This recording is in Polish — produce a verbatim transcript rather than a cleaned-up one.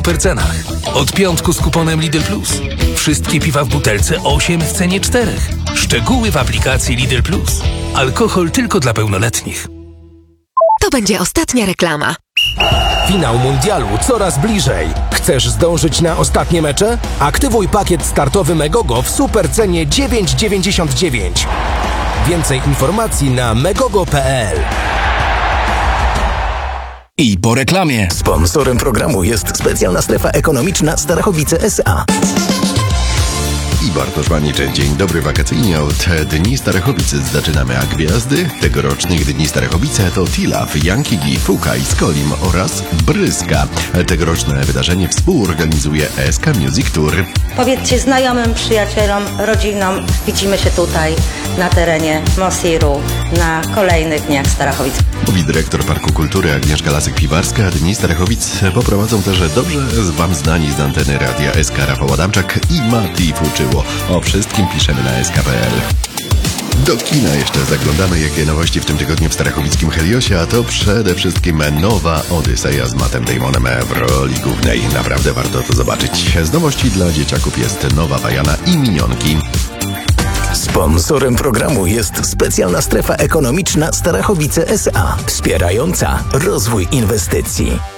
super cenach. Od piątku z kuponem Lidl Plus. Wszystkie piwa w butelce osiem w cenie czterech. Szczegóły w aplikacji Lidl Plus. Alkohol tylko dla pełnoletnich. To będzie ostatnia reklama. Finał mundialu coraz bliżej. Chcesz zdążyć na ostatnie mecze? Aktywuj pakiet startowy Megogo w supercenie dziewięć dziewięćdziesiąt dziewięć. Więcej informacji na megogo kropka pe el. I po reklamie. Sponsorem programu jest specjalna strefa ekonomiczna Starachowice S A. I Bartosz Waniczek. Dzień dobry wakacyjnie. Od Dni Starachowic zaczynamy, a gwiazdy tegorocznych Dni Starachowice to Tilaf, Yankee G, Fuka i Skolim oraz Bryska. Tegoroczne wydarzenie współorganizuje S K Music Tour. Powiedzcie znajomym, przyjacielom, rodzinom, widzimy się tutaj na terenie Mosiru na kolejnych Dniach Starachowic. Mówi dyrektor Parku Kultury Agnieszka Lasek-Piwarska. Dni Starachowic poprowadzą też dobrze wam znani z anteny radia S K Rafał Adamczak i Mati Fuczyło. O wszystkim piszemy na S K kropka pe el. Do kina jeszcze zaglądamy, jakie nowości w tym tygodniu w starachowickim Heliosie, a to przede wszystkim nowa Odyseja z Mattem Damonem w roli głównej. Naprawdę warto to zobaczyć. Z nowości dla dzieciaków jest nowa Bajana i Minionki. Sponsorem programu jest specjalna strefa ekonomiczna Starachowice S A, wspierająca rozwój inwestycji.